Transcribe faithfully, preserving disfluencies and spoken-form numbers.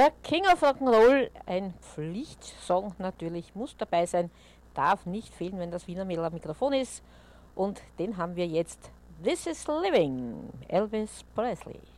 Der King of Rock'n'Roll, ein Pflichtsong natürlich, muss dabei sein, darf nicht fehlen, wenn das Wiener Mädel am Mikrofon ist. Und den haben wir jetzt. This is Living, Elvis Presley.